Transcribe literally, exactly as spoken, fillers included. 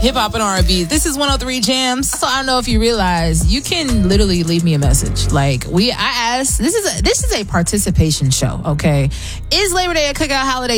hip hop and R and B. This is one oh three Jams. So I don't know if you realize you can literally leave me a message. Like we, I asked. This is a, this is a participation show. Okay, is Labor Day a cookout holiday?